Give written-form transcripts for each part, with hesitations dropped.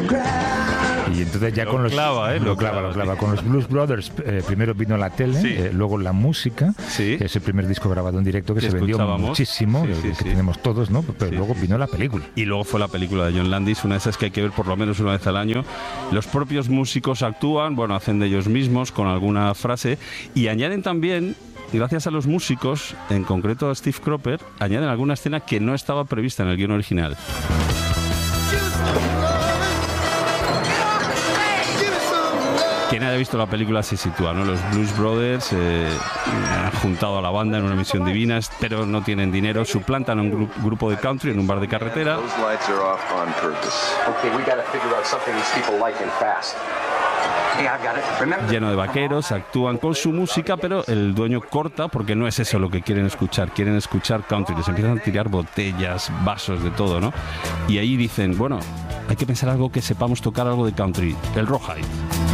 Y entonces ya lo clava. Con los Blues Brothers primero vino la tele, luego la música, que es el primer disco grabado en directo que se vendió muchísimo, que tenemos todos, ¿no? Pero luego vino la película. Y luego fue la película de John Landis, una de esas que hay que ver por lo menos una vez al año. Los propios músicos actúan, hacen de ellos mismos con alguna frase y añaden también, gracias a los músicos, en concreto a Steve Cropper, añaden alguna escena que no estaba prevista en el guion original. Quien haya visto la película se sitúa, ¿no? Los Blues Brothers han juntado a la banda en una misión divina, pero no tienen dinero, suplantan a un grupo de country en un bar de carretera. Lleno de vaqueros, actúan con su música, pero el dueño corta porque no es eso lo que quieren escuchar country, les empiezan a tirar botellas, vasos, de todo, ¿no? Y ahí dicen, hay que pensar algo que sepamos tocar, algo de country, el rawhide.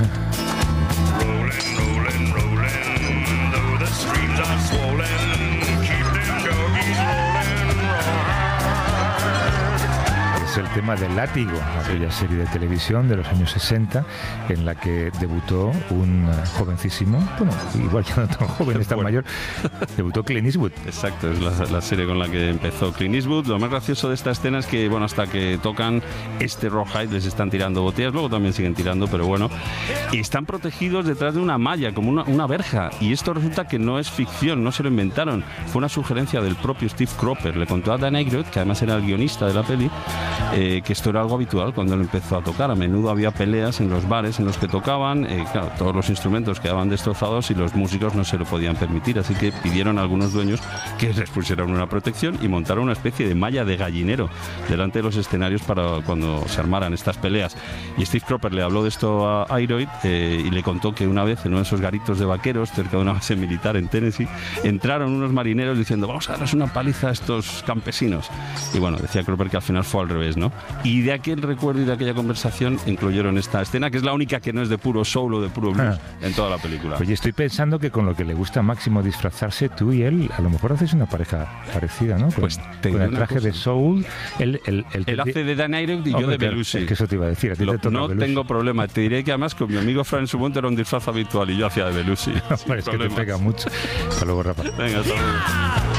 El tema del Látigo, aquella serie de televisión de los años 60 en la que debutó un jovencísimo, igual ya no tan joven, es tan mayor, debutó Clint Eastwood. Exacto, es la serie con la que empezó Clint Eastwood. Lo más gracioso de esta escena es que, hasta que tocan este rawhide les están tirando botellas, luego también siguen tirando, pero y están protegidos detrás de una malla, como una verja, y esto resulta que no es ficción, no se lo inventaron, fue una sugerencia del propio Steve Cropper. Le contó a Dan Aykroyd, que además era el guionista de la peli, que esto era algo habitual cuando él empezó a tocar. A menudo había peleas en los bares en los que tocaban, todos los instrumentos quedaban destrozados y los músicos no se lo podían permitir, así que pidieron a algunos dueños que les pusieran una protección y montaron una especie de malla de gallinero delante de los escenarios para cuando se armaran estas peleas. Y Steve Cropper le habló de esto a Aykroyd y le contó que una vez en uno de esos garitos de vaqueros cerca de una base militar en Tennessee entraron unos marineros diciendo, vamos a darles una paliza a estos campesinos, y decía Cropper que al final fue al revés, ¿no? Y de aquel recuerdo y de aquella conversación incluyeron esta escena, que es la única que no es de puro soul o de puro blues en toda la película. Oye, estoy pensando que con lo que le gusta a Máximo disfrazarse, tú y él, a lo mejor hacéis una pareja parecida, ¿no? Con el traje de soul. Él hace de Dan Aykroyd y yo de Belushi. Que eso te iba a decir. No tengo problema. Te diré que además con mi amigo Fran en su momento era un disfraz habitual y yo hacía de Belushi. Es que te pega mucho. Hasta luego, Rafa. Venga, hasta luego.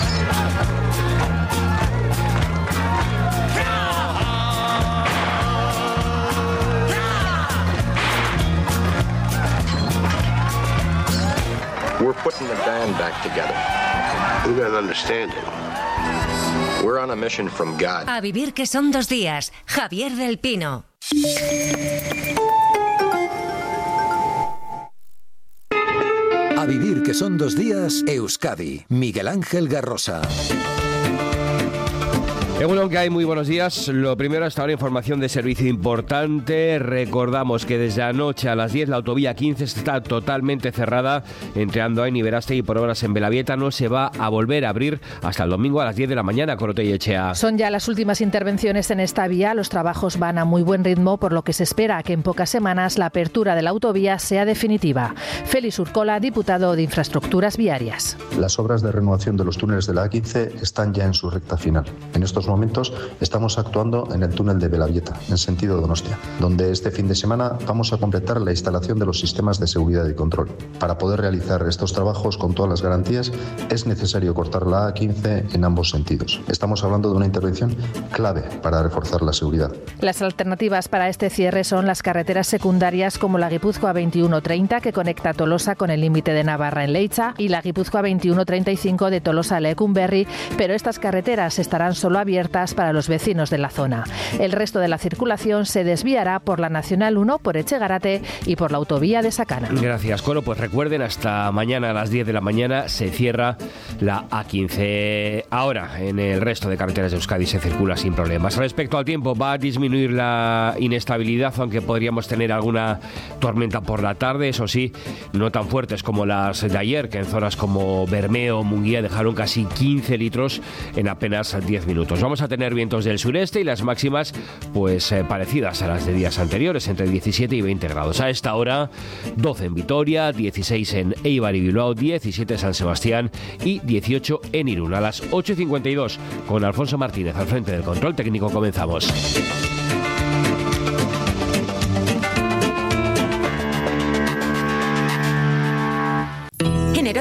We're putting the band back together. You gotta understand it. We're on a mission from God. A vivir que son 2 días. Javier del Pino. A vivir que son 2 días, Euskadi. Miguel Ángel Garrosa. Bueno, que hay muy buenos días. Lo primero, hasta ahora información de servicio importante. Recordamos que desde anoche a las 10 la autovía 15 está totalmente cerrada entre Andoain y Berastegi por obras en Belavieta. No se va a volver a abrir hasta el domingo a las 10 de la mañana, Corotey y Echea. Son ya las últimas intervenciones en esta vía. Los trabajos van a muy buen ritmo, por lo que se espera que en pocas semanas la apertura de la autovía sea definitiva. Félix Urcola, diputado de Infraestructuras Viarias. Las obras de renovación de los túneles de la A15 están ya en su recta final. En estos momentos estamos actuando en el túnel de Belavieta, en sentido Donostia, donde este fin de semana vamos a completar la instalación de los sistemas de seguridad y control. Para poder realizar estos trabajos con todas las garantías es necesario cortar la A15 en ambos sentidos. Estamos hablando de una intervención clave para reforzar la seguridad. Las alternativas para este cierre son las carreteras secundarias como la Guipúzcoa 2130, que conecta Tolosa con el límite de Navarra en Leiza, y la Guipúzcoa 2135 de Tolosa a Lecumberri, pero estas carreteras estarán solo abiertas para los vecinos de la zona. El resto de la circulación se desviará por la Nacional 1, por Echegarate y por la autovía de Sacana. Gracias, Coro. Pues recuerden, hasta mañana a las 10 de la mañana se cierra la A15. Ahora, en el resto de carreteras de Euskadi se circula sin problemas. Respecto al tiempo, va a disminuir la inestabilidad, aunque podríamos tener alguna tormenta por la tarde, eso sí, no tan fuertes como las de ayer, que en zonas como Bermeo, Munguía dejaron casi 15 litros en apenas 10 minutos. Vamos a tener vientos del sureste y las máximas pues parecidas a las de días anteriores, entre 17 y 20 grados. A esta hora, 12 en Vitoria, 16 en Eibar y Bilbao, 17 en San Sebastián y 18 en Irún. A las 8:52, con Alfonso Martínez al frente del control técnico, comenzamos.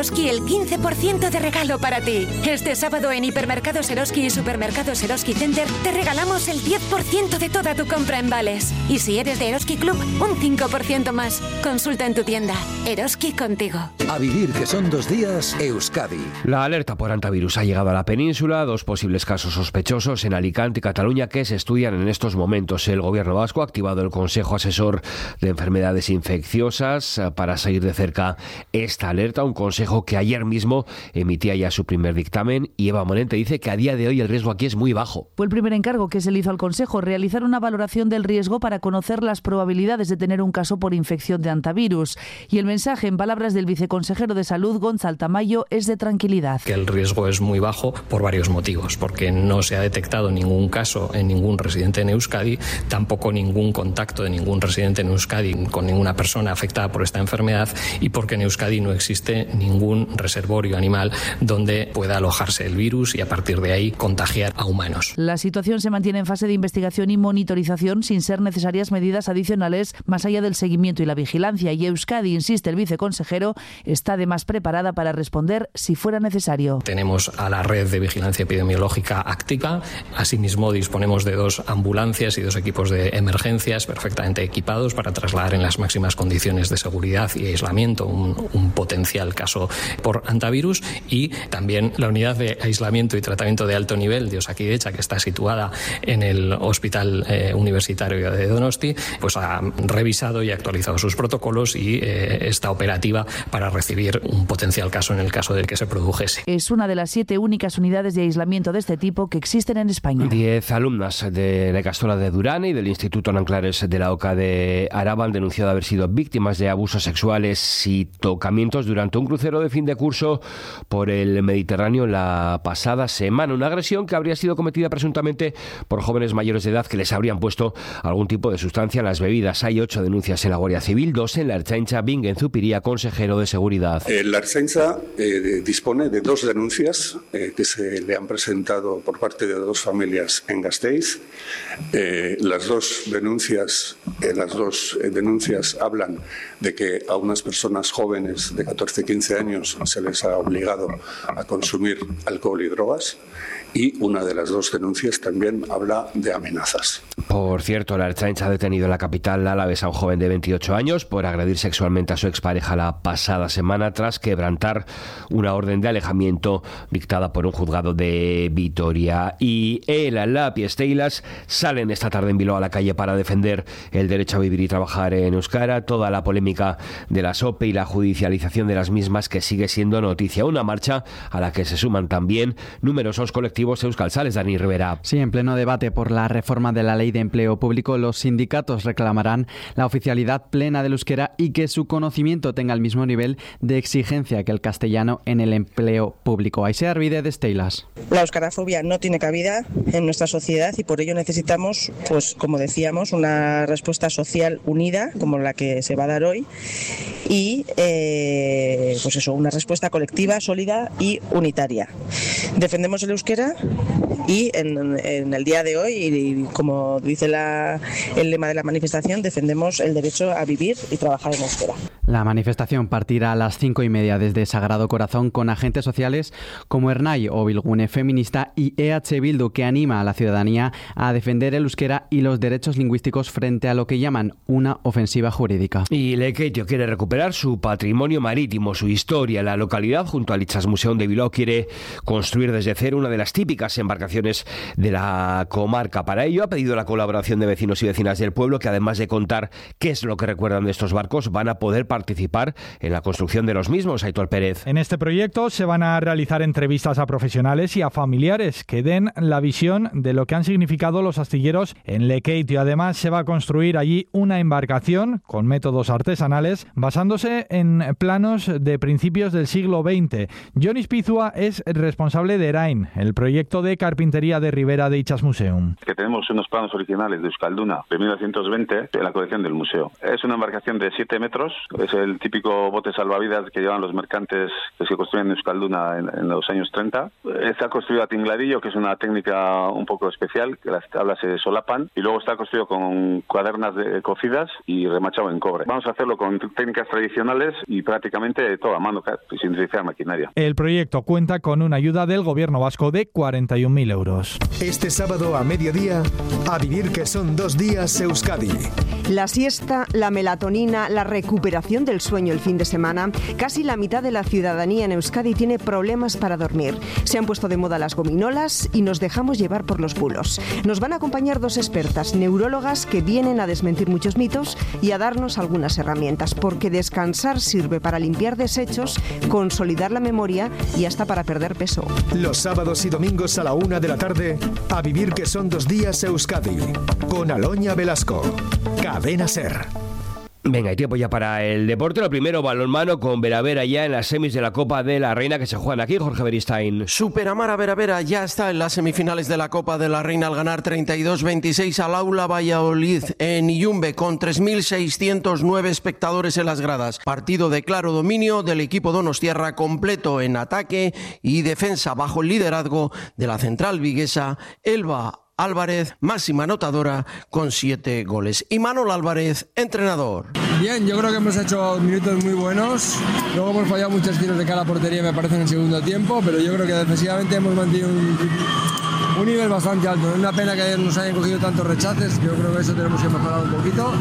Eroski el 15% de regalo para ti. Este sábado en Hipermercados Eroski y Supermercados Eroski Center te regalamos el 10% de toda tu compra en vales. Y si eres de Eroski Club, un 5% más. Consulta en tu tienda. Eroski contigo. A vivir que son 2 días, Euskadi. La alerta por antivirus ha llegado a la península. 2 posibles casos sospechosos en Alicante y Cataluña que se estudian en estos momentos. El gobierno vasco ha activado el Consejo Asesor de Enfermedades Infecciosas para seguir de cerca esta alerta. Un consejo que ayer mismo emitía ya su primer dictamen. Y Eva Morente dice que a día de hoy el riesgo aquí es muy bajo. Fue el primer encargo que se le hizo al Consejo, realizar una valoración del riesgo para conocer las probabilidades de tener un caso por infección de antivirus. Y el mensaje, en palabras del viceconsejero de Salud, Gonzalo Tamayo, es de tranquilidad. Que el riesgo es muy bajo por varios motivos, porque no se ha detectado ningún caso en ningún residente en Euskadi, tampoco ningún contacto de ningún residente en Euskadi con ninguna persona afectada por esta enfermedad y porque en Euskadi no existe ningún reservorio animal donde pueda alojarse el virus y a partir de ahí contagiar a humanos. La situación se mantiene en fase de investigación y monitorización sin ser necesarias medidas adicionales más allá del seguimiento y la vigilancia. Y Euskadi, insiste el viceconsejero, está además preparada para responder si fuera necesario. Tenemos a la red de vigilancia epidemiológica activa. Asimismo, disponemos de 2 ambulancias y 2 equipos de emergencias perfectamente equipados para trasladar en las máximas condiciones de seguridad y aislamiento un potencial caso por antivirus. Y también la unidad de aislamiento y tratamiento de alto nivel de Osakidetza, que está situada en el Hospital Universitario de Donosti, pues ha revisado y actualizado sus protocolos y está operativa para recibir un potencial caso en el caso de que se produjese. Es una de las 7 únicas unidades de aislamiento de este tipo que existen en España. 10 alumnas de la Ikastola de Durán y del Instituto Nanclares de la Oca de Araba han denunciado haber sido víctimas de abusos sexuales y tocamientos durante un crucero de fin de curso por el Mediterráneo la pasada semana. Una agresión que habría sido cometida presuntamente por jóvenes mayores de edad que les habrían puesto algún tipo de sustancia en las bebidas. Hay 8 denuncias en la Guardia Civil, 2 en la Ertzaintza. Bingen Zupiría, consejero de Seguridad. La Ertzaintza dispone de 2 denuncias que se le han presentado por parte de 2 familias en Gasteiz. Las dos denuncias hablan de que a unas personas jóvenes de 14-15 años se les ha obligado a consumir alcohol y drogas. Y una de las 2 denuncias también habla de amenazas. Por cierto, la Ertzaintza ha detenido en la capital alavesa a un joven de 28 años por agredir sexualmente a su expareja la pasada semana tras quebrantar una orden de alejamiento dictada por un juzgado de Vitoria. Y el Lab y Steilas salen esta tarde en Bilbao a la calle para defender el derecho a vivir y trabajar en euskara. Toda la polémica de las OPE y la judicialización de las mismas que sigue siendo noticia. Una marcha a la que se suman también numerosos colectivos euskaltzales. Dani Rivera. Sí, en pleno debate por la reforma de la Ley de Empleo Público, los sindicatos reclamarán la oficialidad plena del euskera y que su conocimiento tenga el mismo nivel de exigencia que el castellano en el empleo público. Aise Arvide de Steilas. La euskarafobia no tiene cabida en nuestra sociedad y por ello necesitamos, pues como decíamos, una respuesta social unida como la que se va a dar hoy y pues eso, una respuesta colectiva, sólida y unitaria. Defendemos el euskera y en el día de hoy, y como dice el lema de la manifestación, defendemos el derecho a vivir y trabajar en euskera. La manifestación partirá a las 5:30 desde Sagrado Corazón con agentes sociales como Ernai o Bilgune Feminista y EH Bildu, que anima a la ciudadanía a defender el euskera y los derechos lingüísticos frente a lo que llaman una ofensiva jurídica. Y Lekeitio quiere recuperar su patrimonio marítimo, su historia. La localidad, junto al Itsasmuseo de Bilbao, quiere construir desde cero una de las típicas embarcaciones de la comarca. Para ello ha pedido la colaboración de vecinos y vecinas del pueblo, que además de contar qué es lo que recuerdan de estos barcos, van a poder participar en la construcción de los mismos. Aitor Pérez. En este proyecto se van a realizar entrevistas a profesionales y a familiares que den la visión de lo que han significado los astilleros en Lekeitio. Además, se va a construir allí una embarcación con métodos artesanales basándose en planos de principios del siglo XX. Jonis Pizua es responsable de Erain, el proyecto de carpintería de Ribera de Itsasmuseum. Que tenemos unos planos originales de Euskalduna de 1920 en la colección del museo. Es una embarcación de 7 metros, es es el típico bote salvavidas que llevan los mercantes que se construyen en Euskalduna en los años 30. Está construido a tingladillo, que es una técnica un poco especial, que las tablas se solapan, y luego está construido con cuadernas cocidas y remachado en cobre. Vamos a hacerlo con técnicas tradicionales y prácticamente todo a mano, sin utilizar maquinaria. El proyecto cuenta con una ayuda del gobierno vasco de 41.000 euros. Este sábado a mediodía, a vivir que son 2 días Euskadi. La siesta, la melatonina, la recuperación del sueño el fin de semana. Casi la mitad de la ciudadanía en Euskadi tiene problemas para dormir. Se han puesto de moda las gominolas y nos dejamos llevar por los bulos. Nos van a acompañar 2 expertas neurólogas que vienen a desmentir muchos mitos y a darnos algunas herramientas, porque descansar sirve para limpiar desechos, consolidar la memoria y hasta para perder peso. Los sábados y domingos a la 1 de la tarde, a vivir que son 2 días Euskadi, con Aloña Velasco. Cadena SER. Venga, hay tiempo ya para el deporte. Lo primero, balonmano con Vera ya en las semis de la Copa de la Reina que se juegan aquí, Jorge Beristain. Superamara Vera ya está en las semifinales de la Copa de la Reina al ganar 32-26 al Aula Valladolid en Iyumbe con 3.609 espectadores en las gradas. Partido de claro dominio del equipo donostiarra, completo en ataque y defensa bajo el liderazgo de la central viguesa Elba Álvarez, máxima anotadora con 7 goles. Y Manol Álvarez, entrenador. Bien, yo creo que hemos hecho minutos muy buenos. Luego hemos fallado muchos tiros de cara a portería, me parece, en el segundo tiempo, pero yo creo que defensivamente hemos mantenido un nivel bastante alto. Es una pena que nos hayan cogido tantos rechaces. Yo creo que eso tenemos que mejorar un poquito.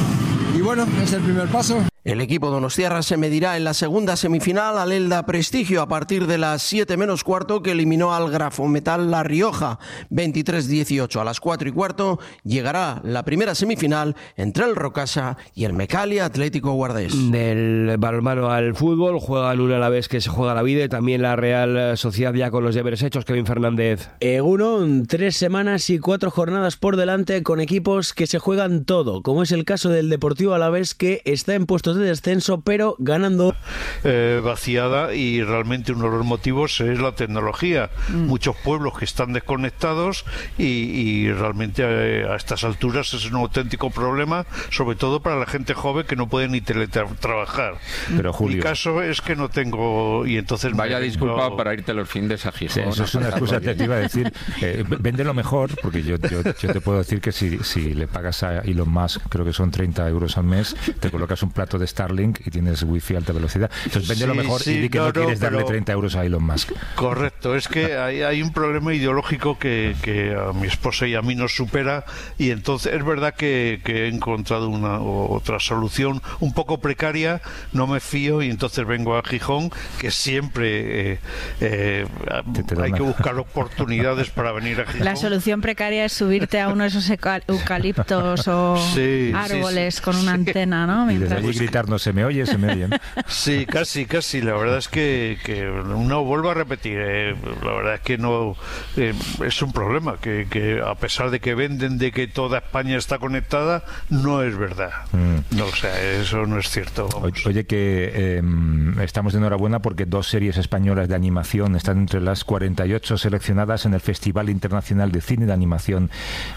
Y bueno, es el primer paso. El equipo donostiarra se medirá en la segunda semifinal al Elda Prestigio a partir de las 7 menos cuarto, que eliminó al Grafometal La Rioja 23-18. A las 4 y cuarto llegará la primera semifinal entre el Rocasa y el Mecalia Atlético Guardés. Del balonmano al fútbol, juegan una a la vez que se juega la vida, y también la Real Sociedad ya con los deberes hechos. Kevin Fernández. Egunon, 3 semanas y 4 jornadas por delante con equipos que se juegan todo, como es el caso del Deportivo Alavés, que está en puestos de descenso pero ganando. Vaciada, y realmente uno de los motivos es la tecnología. Muchos pueblos que están desconectados y realmente a estas alturas es un auténtico problema, sobre todo para la gente joven que no puede ni teletrabajar. Pero Julio, mi caso es que no tengo, y entonces vaya disculpa para irte los fines a Gijón. Sí, eso es una excusa. Te iba a decir, véndelo mejor, porque yo te puedo decir que si le pagas a Elon Musk, creo que son 30 euros al mes, te colocas un plato de Starlink y tienes wifi alta velocidad. Entonces véndelo mejor y di que no quieres darle 30 euros a Elon Musk. Correcto, es que hay un problema ideológico que a mi esposa y a mí nos supera, y entonces es verdad que he encontrado otra solución un poco precaria, no me fío, y entonces vengo a Gijón, que siempre hay que buscar oportunidades para venir a Gijón. La solución precaria es subirte a uno de esos eucaliptos o árboles con una antena, ¿no? Mientras... Y desde allí gritarnos, se me oye. Sí, casi. La verdad es que no, vuelvo a repetir, la verdad es que no, es un problema, que a pesar de que venden de que toda España está conectada, no es verdad. No, o sea, eso no es cierto. Vamos. Oye, que estamos de enhorabuena porque 2 series españolas de animación están entre las 48 seleccionadas en el Festival Internacional de Cine de Animación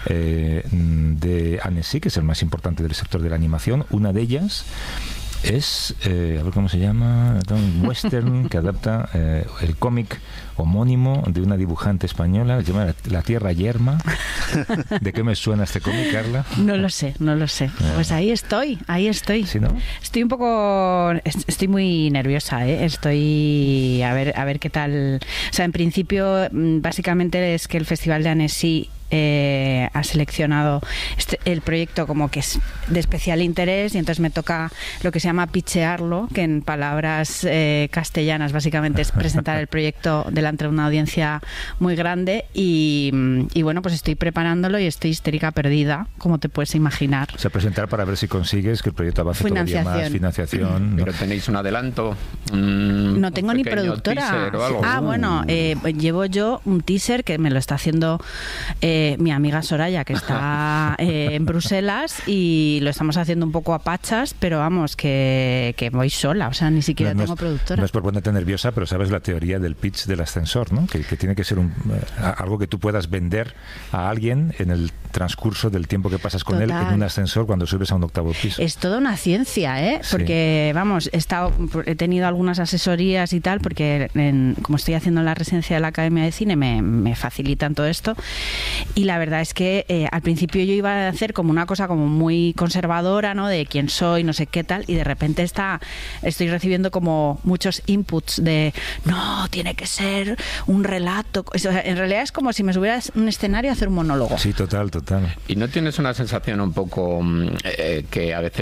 de Annecy, que es el más importante del sector de la animación. Una de ellas es, a ver cómo se llama, un western que adapta el cómic homónimo de una dibujante española, se llama La Tierra Yerma. ¿De qué me suena este cómic, Carla? No lo sé. Pues ahí estoy. ¿Sí, no? Estoy muy nerviosa, Estoy a ver qué tal. O sea, en principio, básicamente es que el Festival de Annecy ha seleccionado el proyecto como que es de especial interés, y entonces me toca lo que se llama pitchearlo, que en palabras castellanas básicamente es presentar el proyecto delante de una audiencia muy grande, y bueno, pues estoy preparándolo y estoy histérica perdida, como te puedes imaginar. O sea, presentar para ver si consigues que el proyecto avance todavía más, financiación. ¿No? Pero tenéis un adelanto. No tengo ni productora. Bueno, llevo yo un teaser que me lo está haciendo mi amiga Soraya, que está en Bruselas, y lo estamos haciendo un poco a pachas, pero vamos, que voy sola, o sea, ni siquiera tengo productora. No es por ponerte nerviosa, pero sabes la teoría del pitch del ascensor, ¿no? Que tiene que ser algo que tú puedas vender a alguien en el transcurso del tiempo que pasas con él en un ascensor cuando subes a un 8º piso. Es toda una ciencia, porque vamos, he tenido algunas asesorías y tal, porque como estoy haciendo la residencia de la Academia de Cine me facilitan todo esto, y la verdad es que al principio yo iba a hacer como una cosa como muy conservadora, ¿no? De quién soy, no sé qué tal, y de repente estoy recibiendo como muchos inputs de no, tiene que ser un relato. O sea, en realidad es como si me subieras a un escenario a hacer un monólogo. Sí, total. ¿Y no tienes una sensación un poco que a veces